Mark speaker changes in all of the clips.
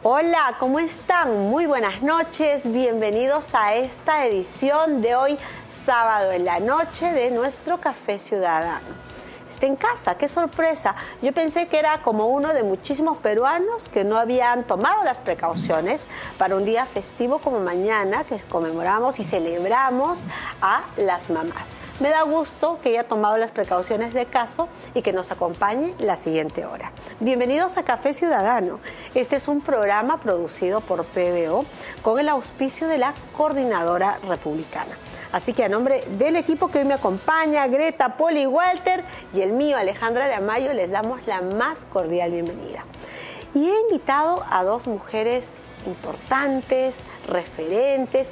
Speaker 1: Hola, ¿cómo están? Muy buenas noches, bienvenidos a esta edición de hoy, sábado en la noche, de nuestro Café Ciudadano. Está en casa, qué sorpresa. Yo pensé que era como uno de muchísimos peruanos que no habían tomado las precauciones para un día festivo como mañana, que conmemoramos y celebramos a las mamás. Me da gusto que haya tomado las precauciones de caso y que nos acompañe la siguiente hora. Bienvenidos a Café Ciudadano. Este es un programa producido por PBO con el auspicio de la Coordinadora Republicana. Así que a nombre del equipo que hoy me acompaña, Greta, Poli y Walter, y el mío, Alejandra Aramayo, les damos la más cordial bienvenida. Y he invitado a dos mujeres importantes, referentes.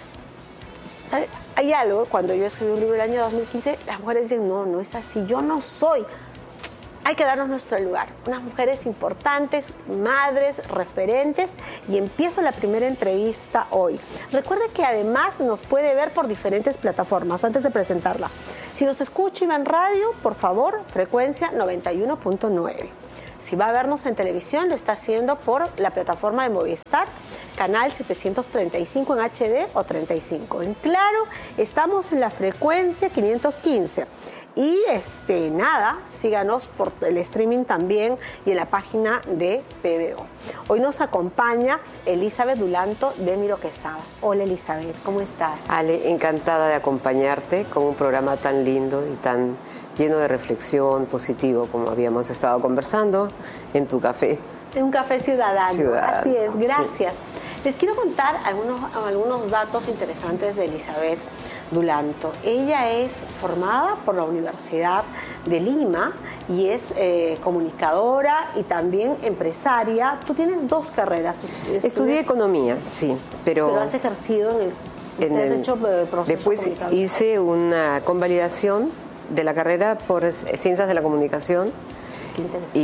Speaker 1: ¿Sabe? Hay algo, cuando yo escribí un libro el año 2015, las mujeres dicen, no es así, yo no soy. Hay que darnos nuestro lugar. Unas mujeres importantes, madres, referentes, y empiezo la primera entrevista hoy. Recuerde que además nos puede ver por diferentes plataformas antes de presentarla. Si nos escucha y va en radio, por favor, frecuencia 91.9. Si va a vernos en televisión, lo está haciendo por la plataforma de Movistar, canal 735 en HD o 35. En Claro, estamos en la frecuencia 515. Y síganos por el streaming también y en la página de PBO. Hoy nos acompaña Elizabeth Dulanto de Miro Quesada. Hola Elizabeth, ¿cómo estás?
Speaker 2: Ale, encantada de acompañarte con un programa tan lindo y tan lleno de reflexión, positivo, como habíamos estado conversando en tu café.
Speaker 1: En un Café Ciudadano. Así es, gracias. Sí. Les quiero contar algunos datos interesantes de Elizabeth Dulanto. Ella es formada por la Universidad de Lima y es comunicadora y también empresaria. Tú tienes dos carreras.
Speaker 2: Estudié economía, sí, pero
Speaker 1: has ejercido has hecho proceso.
Speaker 2: Después hice una convalidación de la carrera por Ciencias de la Comunicación.
Speaker 1: Qué interesante.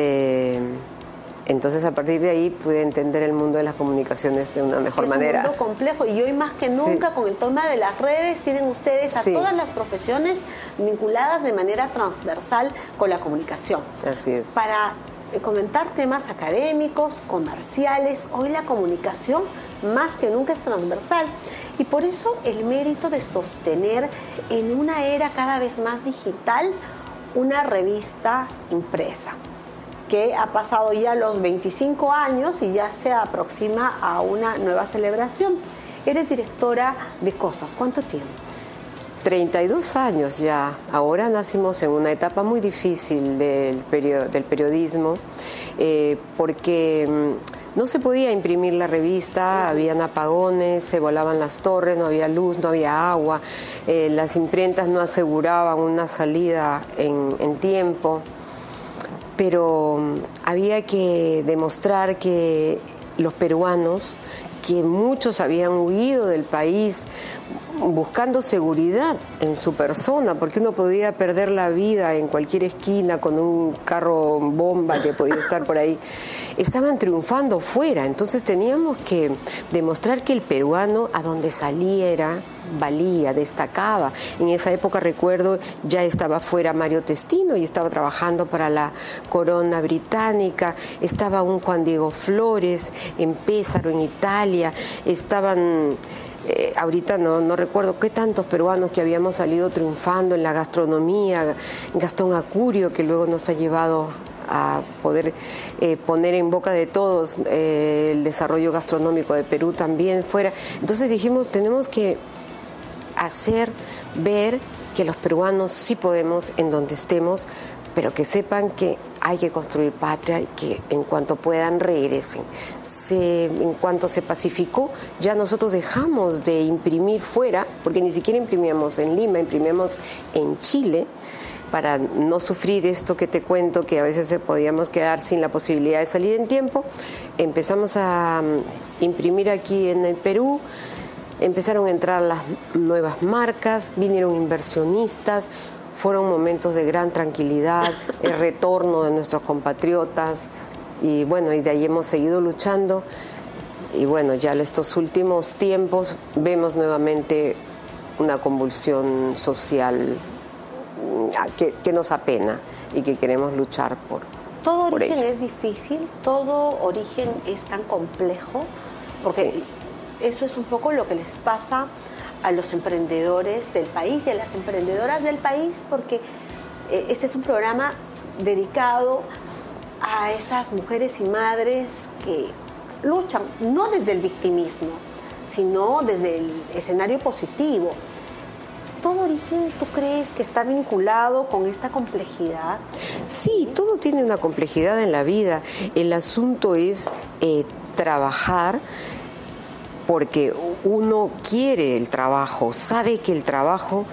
Speaker 2: Y entonces a partir de ahí pude entender el mundo de las comunicaciones de una mejor manera.
Speaker 1: Es un mundo complejo y hoy más que nunca con el tema de las redes tienen ustedes a todas las profesiones vinculadas de manera transversal con la comunicación.
Speaker 2: Así es.
Speaker 1: Para comentar temas académicos, comerciales, hoy la comunicación más que nunca es transversal y por eso el mérito de sostener en una era cada vez más digital una revista impresa, que ha pasado ya los 25 años y ya se aproxima a una nueva celebración. Eres directora de Cosas. ¿Cuánto tiempo?
Speaker 2: 32 años ya. Ahora nacimos en una etapa muy difícil del periodismo porque no se podía imprimir la revista, habían apagones, se volaban las torres, no había luz, no había agua, las imprentas no aseguraban una salida en tiempo. Pero había que demostrar que los peruanos, que muchos habían huido del país buscando seguridad en su persona, porque uno podía perder la vida en cualquier esquina con un carro bomba que podía estar por ahí, estaban triunfando fuera. Entonces teníamos que demostrar que el peruano a donde saliera valía, destacaba. En esa época recuerdo ya estaba fuera Mario Testino y estaba trabajando para la corona británica, estaba un Juan Diego Flores en Pésaro, en Italia, estaban ahorita no recuerdo qué tantos peruanos que habíamos salido triunfando en la gastronomía, Gastón Acurio, que luego nos ha llevado a poder poner en boca de todos el desarrollo gastronómico de Perú también fuera. Entonces dijimos, tenemos que hacer ver que los peruanos sí podemos en donde estemos, pero que sepan que hay que construir patria y que en cuanto puedan regresen. En cuanto se pacificó, ya nosotros dejamos de imprimir fuera, porque ni siquiera imprimíamos en Lima, imprimíamos en Chile, para no sufrir esto que te cuento, que a veces podíamos quedar sin la posibilidad de salir en tiempo. Empezamos a imprimir aquí en el Perú, empezaron a entrar las nuevas marcas, vinieron inversionistas. Fueron momentos de gran tranquilidad, el retorno de nuestros compatriotas y bueno, y de ahí hemos seguido luchando y bueno, ya en estos últimos tiempos vemos nuevamente una convulsión social que nos apena y que queremos luchar
Speaker 1: todo
Speaker 2: por
Speaker 1: origen
Speaker 2: ello.
Speaker 1: es difícil, todo origen es tan complejo, porque
Speaker 2: Sí.
Speaker 1: eso es un poco lo que les pasa a los emprendedores del país y a las emprendedoras del país, porque este es un programa dedicado a esas mujeres y madres que luchan no desde el victimismo, sino desde el escenario positivo. ¿Todo origen tú crees que está vinculado con esta complejidad?
Speaker 2: Sí, todo tiene una complejidad en la vida. El asunto es trabajar porque uno quiere el trabajo, sabe que el trabajo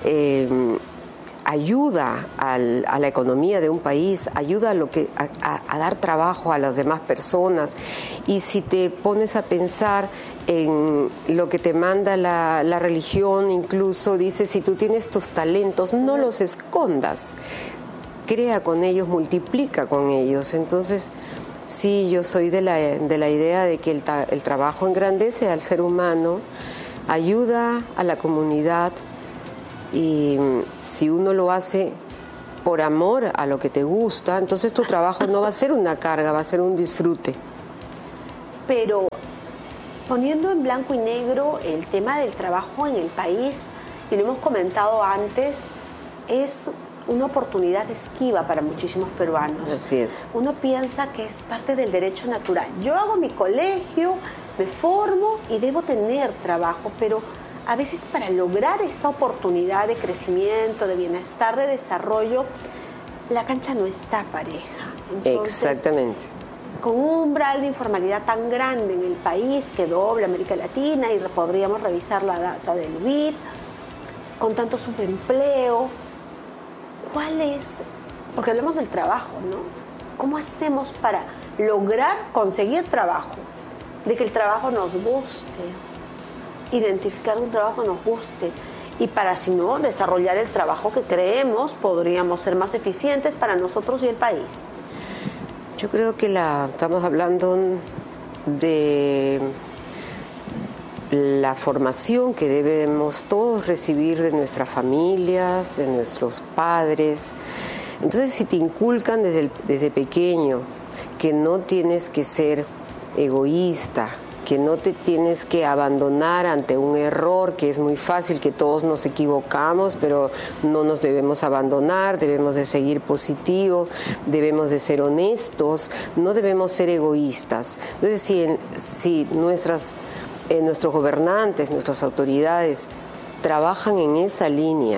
Speaker 2: ayuda a la economía de un país, ayuda a dar trabajo a las demás personas. Y si te pones a pensar en lo que te manda la religión, incluso dice, si tú tienes tus talentos, no los escondas, crea con ellos, multiplica con ellos. Entonces, sí, yo soy de la idea de que el trabajo engrandece al ser humano, ayuda a la comunidad, y si uno lo hace por amor a lo que te gusta, entonces tu trabajo no va a ser una carga, va a ser un disfrute.
Speaker 1: Pero poniendo en blanco y negro el tema del trabajo en el país, y lo hemos comentado antes, es una oportunidad esquiva para muchísimos peruanos.
Speaker 2: Así es.
Speaker 1: Uno piensa que es parte del derecho natural. Yo hago mi colegio, me formo y debo tener trabajo, pero a veces para lograr esa oportunidad de crecimiento, de bienestar, de desarrollo, la cancha no está pareja. Entonces,
Speaker 2: exactamente.
Speaker 1: Con un umbral de informalidad tan grande en el país que dobla América Latina, y podríamos revisar la data del BID, con tanto subempleo, ¿cuál es? Porque hablamos del trabajo, ¿no? ¿Cómo hacemos para lograr conseguir trabajo? De que el trabajo nos guste, identificar un trabajo que nos guste, y para, si no, desarrollar el trabajo que creemos podríamos ser más eficientes para nosotros y el país.
Speaker 2: Yo creo que estamos hablando de la formación que debemos todos recibir de nuestras familias, de nuestros padres. Entonces, si te inculcan desde pequeño que no tienes que ser egoísta, que no te tienes que abandonar ante un error, que es muy fácil, que todos nos equivocamos, pero no nos debemos abandonar, debemos de seguir positivo, debemos de ser honestos, no debemos ser egoístas. Entonces, si nuestros gobernantes, nuestras autoridades trabajan en esa línea,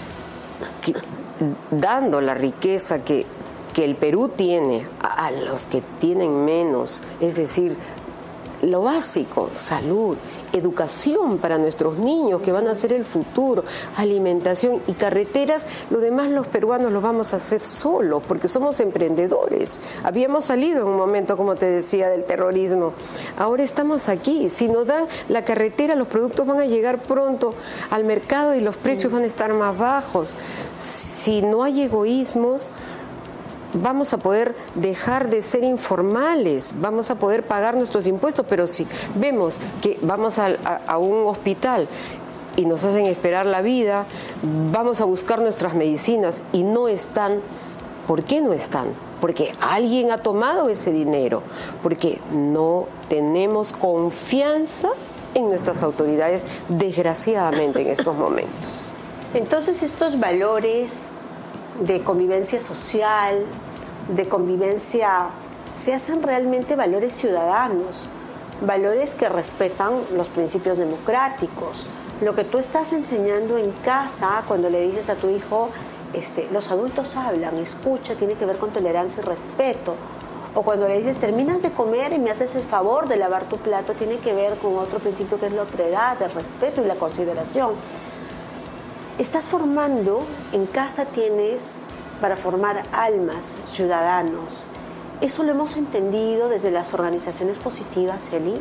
Speaker 2: dando la riqueza que el Perú tiene a los que tienen menos, es decir, lo básico, salud, educación para nuestros niños que van a ser el futuro, alimentación y carreteras, lo demás los peruanos lo vamos a hacer solos porque somos emprendedores. Habíamos salido en un momento, como te decía, del terrorismo. Ahora estamos aquí. Si nos dan la carretera, los productos van a llegar pronto al mercado y los precios van a estar más bajos. Si no hay egoísmos, vamos a poder dejar de ser informales, vamos a poder pagar nuestros impuestos, pero si vemos que vamos a un hospital y nos hacen esperar la vida, vamos a buscar nuestras medicinas y no están. ¿Por qué no están? Porque alguien ha tomado ese dinero, porque no tenemos confianza en nuestras autoridades, desgraciadamente, en estos momentos.
Speaker 1: Entonces, estos valores de convivencia social, de convivencia, se hacen realmente valores ciudadanos, valores que respetan los principios democráticos. Lo que tú estás enseñando en casa, cuando le dices a tu hijo, los adultos hablan, escucha, tiene que ver con tolerancia y respeto. O cuando le dices, terminas de comer y me haces el favor de lavar tu plato, tiene que ver con otro principio que es la otredad, el respeto y la consideración. Estás formando, en casa tienes para formar almas, ciudadanos. ¿Eso lo hemos entendido desde las organizaciones positivas, Eli?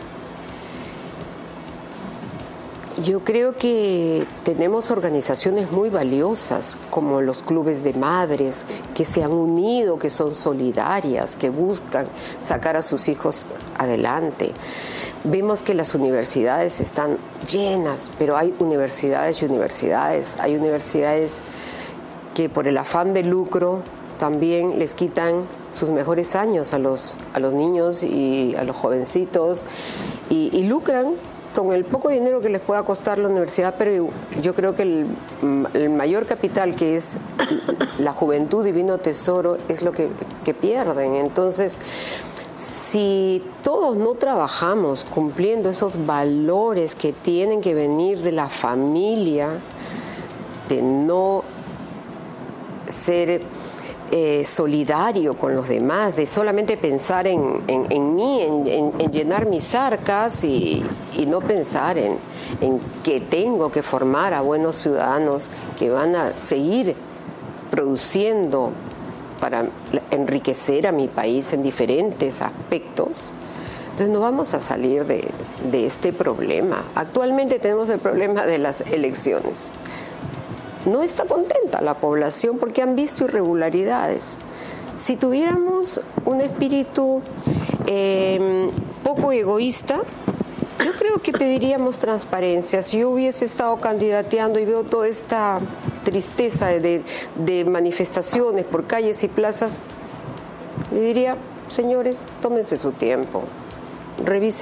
Speaker 2: Yo creo que tenemos organizaciones muy valiosas, como los clubes de madres, que se han unido, que son solidarias, que buscan sacar a sus hijos adelante. Vemos que las universidades están llenas, pero hay universidades y universidades. Hay universidades que por el afán de lucro también les quitan sus mejores años a los niños y a los jovencitos y lucran con el poco dinero que les pueda costar la universidad, pero yo creo que el mayor capital, que es la juventud, divino tesoro, es lo que pierden. Entonces, si todos no trabajamos cumpliendo esos valores que tienen que venir de la familia, de no ser solidario con los demás, de solamente pensar en mí, en llenar mis arcas y no pensar en que tengo que formar a buenos ciudadanos que van a seguir produciendo para enriquecer a mi país en diferentes aspectos. Entonces no vamos a salir de este problema. Actualmente tenemos el problema de las elecciones. No está contenta la población porque han visto irregularidades. Si tuviéramos un espíritu poco egoísta, yo creo que pediríamos transparencia. Si yo hubiese estado candidateando y veo toda esta tristeza de manifestaciones por calles y plazas, le diría, señores, tómense su tiempo, revisen